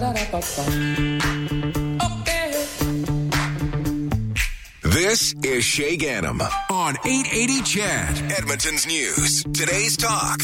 This is Shay Gannam on 880 CHED, Edmonton's News. Today's talk.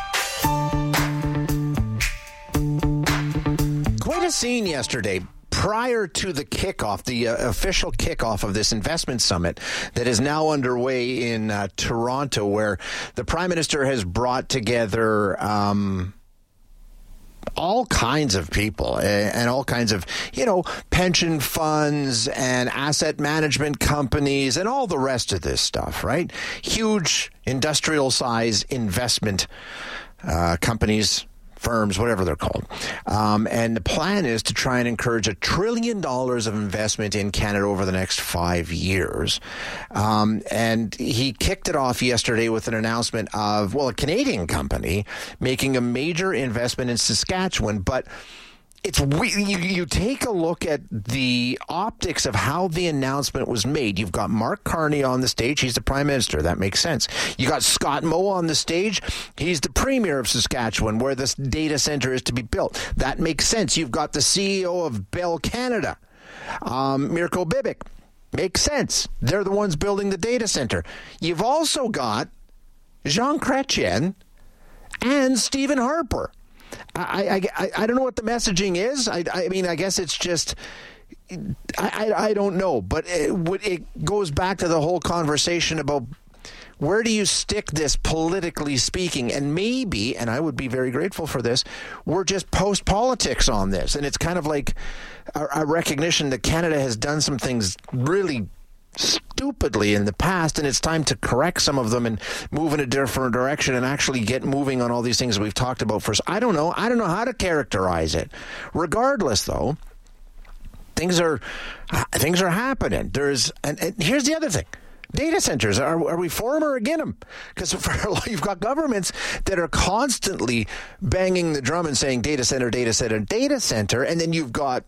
Quite a scene yesterday prior to the kickoff, the official kickoff of this investment summit that is now underway in Toronto, where the Prime Minister has brought together all kinds of people and all kinds of, pension funds and asset management companies and all the rest of this stuff, right? Huge industrial size investment companies, firms, whatever they're called. And the plan is to try and encourage $1 trillion of investment in Canada over the next 5 years. And he kicked it off yesterday with an announcement of, a Canadian company making a major investment in Saskatchewan. But it's you take a look at the optics of how the announcement was made. You've got Mark Carney on the stage. He's the Prime Minister. That makes sense. You got Scott Moe on the stage. He's the Premier of Saskatchewan, where this data center is to be built. That makes sense. You've got the CEO of Bell Canada, Mirko Bibic. Makes sense. They're the ones building the data center. You've also got Jean Chrétien and Stephen Harper. I don't know what the messaging is. I mean, I guess it's just, I don't know. But it goes back to the whole conversation about where do you stick this politically speaking? And maybe, and I would be very grateful for this, we're just post-politics on this. And it's kind of like a recognition that Canada has done some things really stupidly in the past, and it's time to correct some of them and move in a different direction and actually get moving on all these things that we've talked about first. I don't know how to characterize it. Regardless, though, things are happening. And here's the other thing. Data centers, are we for them or against them? Because you've got governments that are constantly banging the drum and saying data center, data center, data center, and then you've got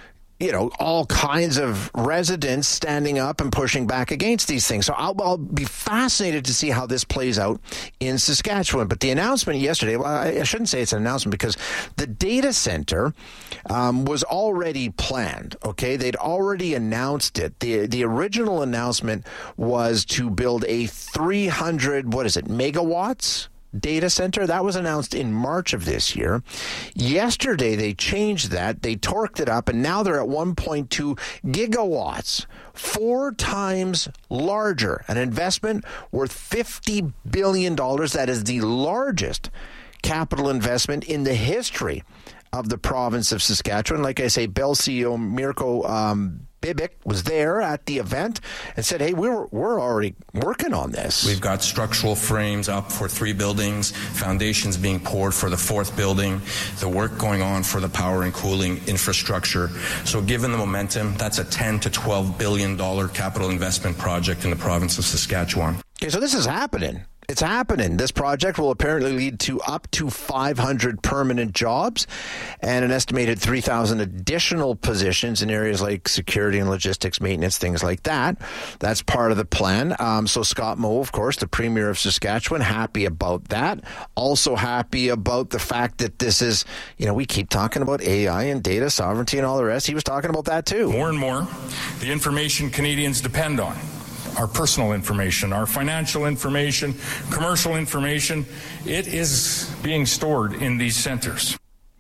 all kinds of residents standing up and pushing back against these things. So I'll be fascinated to see how this plays out in Saskatchewan. But the announcement yesterday, I shouldn't say it's an announcement because the data center was already planned, okay? They'd already announced it. The original announcement was to build a 300, megawatts? Data center. That was announced in March of this year. Yesterday, they changed that. They torqued it up, and now they're at 1.2 gigawatts, 4 times larger. An investment worth $50 billion. That is the largest capital investment in the history of the province of Saskatchewan. Like I say, Bell CEO Mirko Bibic was there at the event and said, hey, we're already working on this. We've got structural frames up for 3 buildings, foundations being poured for the 4th building, the work going on for the power and cooling infrastructure. So given the momentum, that's a $10 to $12 billion capital investment project in the province of Saskatchewan. Okay, so this is happening. It's happening. This project will apparently lead to up to 500 permanent jobs and an estimated 3,000 additional positions in areas like security and logistics, maintenance, things like that. That's part of the plan. So Scott Moe, of course, the Premier of Saskatchewan, happy about that. Also happy about the fact that this is, we keep talking about AI and data sovereignty and all the rest. He was talking about that too. More and more, the information Canadians depend on. Our personal information, our financial information, commercial information, it is being stored in these centers.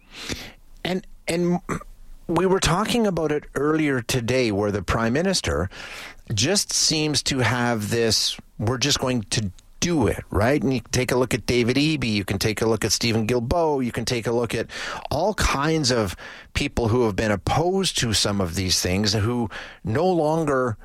And we were talking about it earlier today where the Prime Minister just seems to have this, we're just going to do it, right? And you can take a look at David Eby, you can take a look at Stephen Guilbeault, you can take a look at all kinds of people who have been opposed to some of these things who no longer...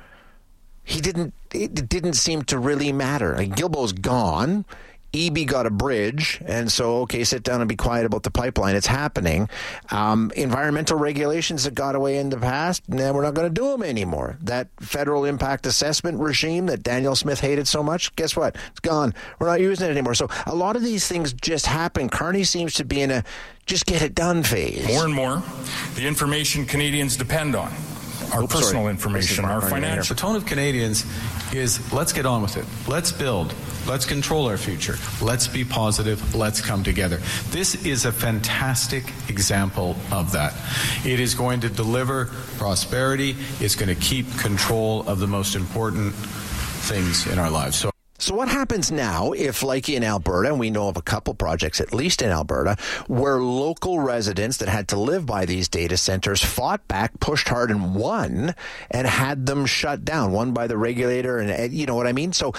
It didn't seem to really matter. Like Guilbeault's gone. Eby got a bridge, and so, okay, sit down and be quiet about the pipeline. It's happening. Environmental regulations that got away in the past, now we're not going to do them anymore. That federal impact assessment regime that Danielle Smith hated so much, guess what? It's gone. We're not using it anymore. So a lot of these things just happen. Carney seems to be in a just get it done phase. More and more, the information Canadians depend on. Our personal information, our financial. The tone of Canadians is let's get on with it. Let's build. Let's control our future. Let's be positive. Let's come together. This is a fantastic example of that. It is going to deliver prosperity. It's going to keep control of the most important things in our lives. So what happens now if, like in Alberta, and we know of a couple projects, at least in Alberta, where local residents that had to live by these data centers fought back, pushed hard, and won, and had them shut down, won by the regulator, and you know what I mean? So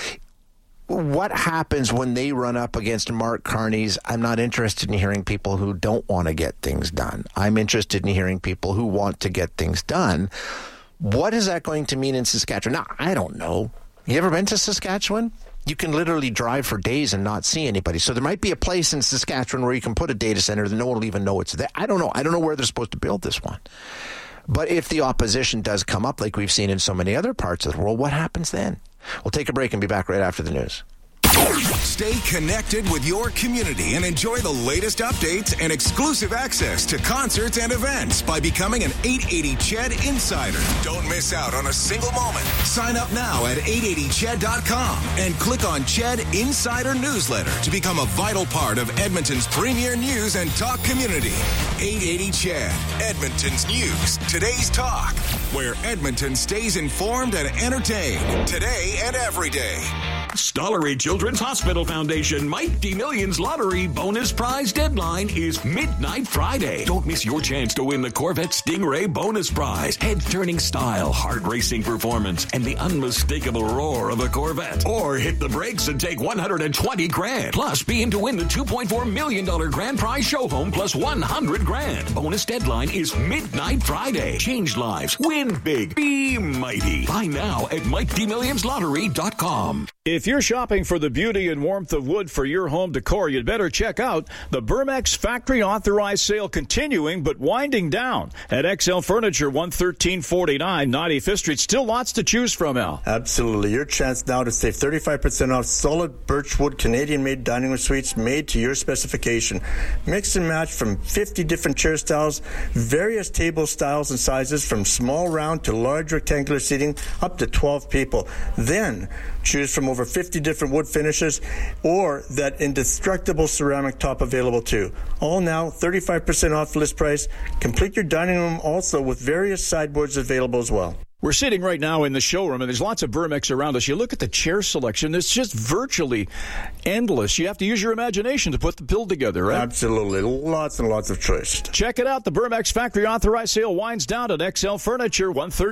what happens when they run up against Mark Carney's, I'm not interested in hearing people who don't want to get things done. I'm interested in hearing people who want to get things done. What is that going to mean in Saskatchewan? Now, I don't know. You ever been to Saskatchewan? You can literally drive for days and not see anybody. So there might be a place in Saskatchewan where you can put a data center that no one will even know it's there. I don't know. I don't know where they're supposed to build this one. But if the opposition does come up like we've seen in so many other parts of the world, what happens then? We'll take a break and be back right after the news. Stay connected with your community and enjoy the latest updates and exclusive access to concerts and events by becoming an 880 CHED Insider. Don't miss out on a single moment. Sign up now at 880ched.com and click on CHED Insider Newsletter to become a vital part of Edmonton's premier news and talk community. 880 CHED, Edmonton's news, today's talk, where Edmonton stays informed and entertained today and every day. Stollery Children's Hospital Foundation Mighty Millions Lottery bonus prize deadline is midnight Friday. Don't miss your chance to win the Corvette Stingray bonus prize, head-turning style, heart-racing performance, and the unmistakable roar of a Corvette. Or hit the brakes and take $120,000. Plus, be in to win the $2.4 million grand prize show home plus $100,000. Bonus deadline is midnight Friday. Change lives. Win big. Be mighty. Buy now at MightyMillionsLottery.com. If you're shopping for the beauty and warmth of wood for your home decor, you'd better check out the Burmex Factory Authorized Sale continuing but winding down at XL Furniture, 11349 95th Street. Still lots to choose from, Al. Absolutely. Your chance now to save 35% off solid birchwood Canadian-made dining room suites made to your specification. Mix and match from 50 different chair styles, various table styles and sizes from small round to large rectangular seating, up to 12 people. Then choose from over 50 different wood finishes or that indestructible ceramic top available too. All now 35% off list price. Complete your dining room also with various sideboards available as well. We're sitting right now in the showroom, and there's lots of Burmex around us. You look at the chair selection, it's just virtually endless. You have to use your imagination to put the build together, right? Absolutely. Lots and lots of choice. Check it out. The Burmex Factory Authorized Sale winds down at XL Furniture,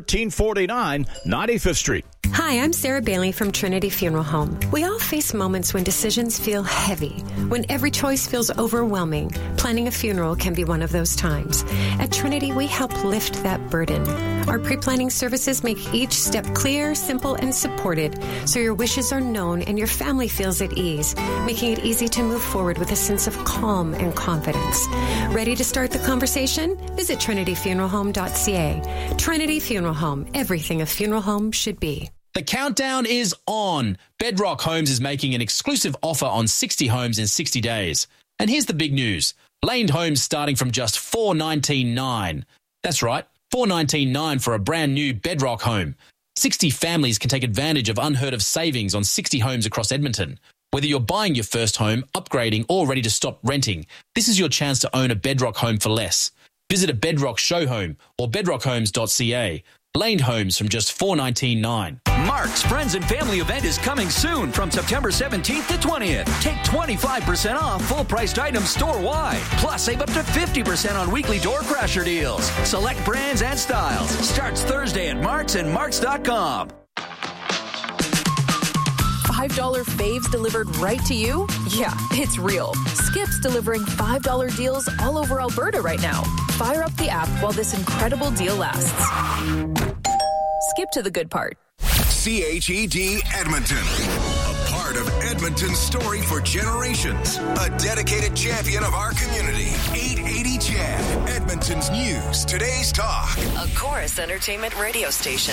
11349 95th Street. Hi, I'm Sarah Bailey from Trinity Funeral Home. We all face moments when decisions feel heavy, when every choice feels overwhelming. Planning a funeral can be one of those times. At Trinity, we help lift that burden. Our pre-planning services make each step clear, simple, and supported, so your wishes are known and your family feels at ease, making it easy to move forward with a sense of calm and confidence. Ready to start the conversation? Visit trinityfuneralhome.ca. Trinity Funeral Home, everything a funeral home should be. The countdown is on. Bedrock Homes is making an exclusive offer on 60 homes in 60 days. And here's the big news. Laned homes starting from just $419,900. That's right, $419,900 for a brand new Bedrock home. 60 families can take advantage of unheard of savings on 60 homes across Edmonton. Whether you're buying your first home, upgrading, or ready to stop renting, this is your chance to own a Bedrock home for less. Visit a Bedrock show home or bedrockhomes.ca. Laned homes from just $419,900. Mark's Friends and Family event is coming soon from September 17th to 20th. Take 25% off full-priced items store-wide. Plus, save up to 50% on weekly door crasher deals. Select brands and styles. Starts Thursday at Mark's and Marks.com. $5 faves delivered right to you? Yeah, it's real. Skip's delivering $5 deals all over Alberta right now. Fire up the app while this incredible deal lasts. Skip to the good part. CHED Edmonton. A part of Edmonton's story for generations. A dedicated champion of our community. 880 CHED, Edmonton's news, today's talk. A Chorus Entertainment radio station.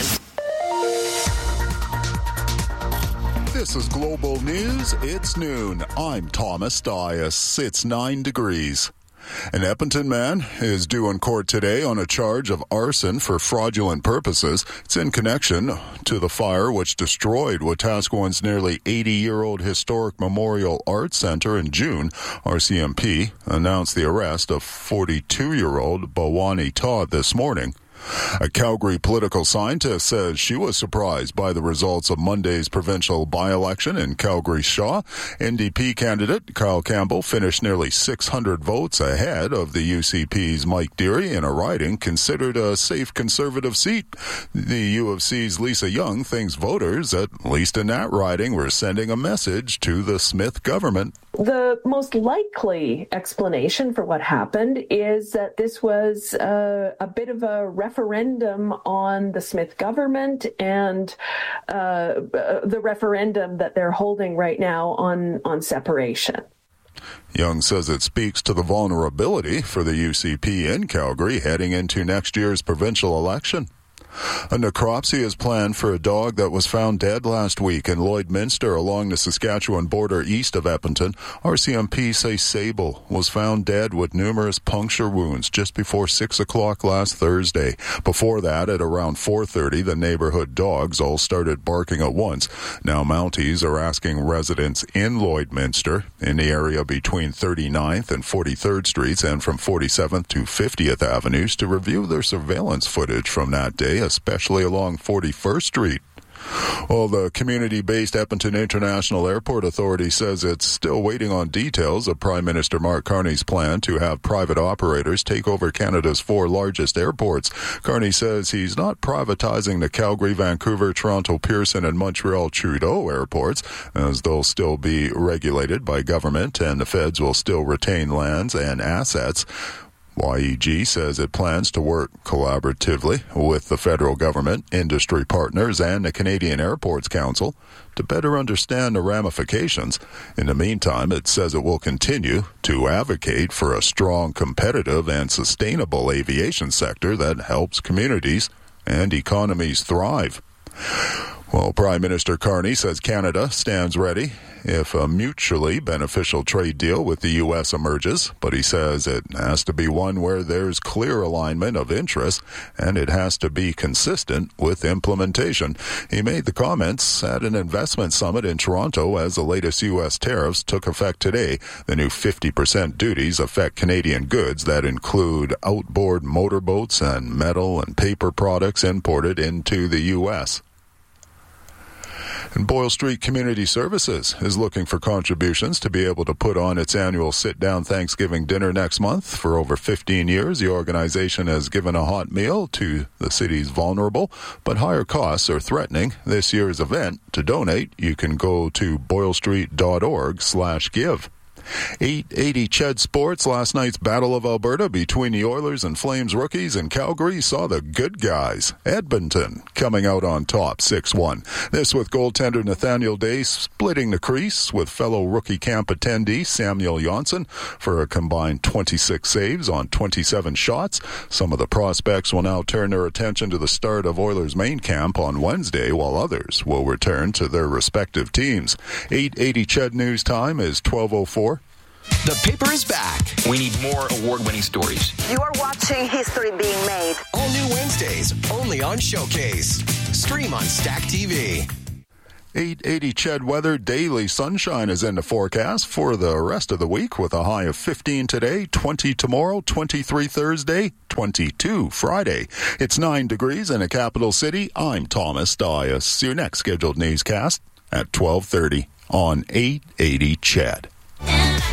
This is Global News. It's noon. I'm Thomas Dias. It's 9 degrees. An Edmonton man is due in court today on a charge of arson for fraudulent purposes. It's in connection to the fire which destroyed Wetaskiwin's nearly 80-year-old historic Memorial Arts Center in June. RCMP announced the arrest of 42-year-old Bawani Todd this morning. A Calgary political scientist says she was surprised by the results of Monday's provincial by-election in Calgary's Shaw. NDP candidate Kyle Campbell finished nearly 600 votes ahead of the UCP's Mike Deary in a riding considered a safe Conservative seat. The U of C's Lisa Young thinks voters, at least in that riding, were sending a message to the Smith government. The most likely explanation for what happened is that this was a bit of a referendum on the Smith government and the referendum that they're holding right now on separation. Young says it speaks to the vulnerability for the UCP in Calgary heading into next year's provincial election. A necropsy is planned for a dog that was found dead last week in Lloydminster along the Saskatchewan border east of Edmonton. RCMP say Sable was found dead with numerous puncture wounds just before 6 o'clock last Thursday. Before that, at around 4:30, the neighborhood dogs all started barking at once. Now Mounties are asking residents in Lloydminster, in the area between 39th and 43rd Streets and from 47th to 50th Avenues, to review their surveillance footage from that day, especially along 41st Street. Well, the community-based Edmonton International Airport Authority says it's still waiting on details of Prime Minister Mark Carney's plan to have private operators take over Canada's 4 largest airports. Carney says he's not privatizing the Calgary, Vancouver, Toronto, Pearson, and Montreal Trudeau airports, as they'll still be regulated by government and the feds will still retain lands and assets. YEG says it plans to work collaboratively with the federal government, industry partners, and the Canadian Airports Council to better understand the ramifications. In the meantime, it says it will continue to advocate for a strong, competitive, and sustainable aviation sector that helps communities and economies thrive. Well, Prime Minister Carney says Canada stands ready if a mutually beneficial trade deal with the U.S. emerges, but he says it has to be one where there's clear alignment of interests and it has to be consistent with implementation. He made the comments at an investment summit in Toronto as the latest U.S. tariffs took effect today. The new 50% duties affect Canadian goods that include outboard motorboats and metal and paper products imported into the U.S. And Boyle Street Community Services is looking for contributions to be able to put on its annual sit-down Thanksgiving dinner next month. For over 15 years, the organization has given a hot meal to the city's vulnerable, but higher costs are threatening this year's event. To donate, you can go to boylestreet.org/give. 880 Ched Sports. Last night's Battle of Alberta between the Oilers and Flames rookies in Calgary saw the good guys, Edmonton, coming out on top 6-1. This with goaltender Nathaniel Day splitting the crease with fellow rookie camp attendee Samuel Janssen for a combined 26 saves on 27 shots. Some of the prospects will now turn their attention to the start of Oilers main camp on Wednesday, while others will return to their respective teams. 880 Ched News Time is 12:04. The paper is back. We need more award-winning stories. You are watching history being made. All new Wednesdays, only on Showcase. Stream on Stack TV. 880 Ched weather. Daily sunshine is in the forecast for the rest of the week with a high of 15 today, 20 tomorrow, 23 Thursday, 22 Friday. It's 9 degrees in the capital city. I'm Thomas Dias. Your next scheduled newscast at 12:30 on 880 Ched.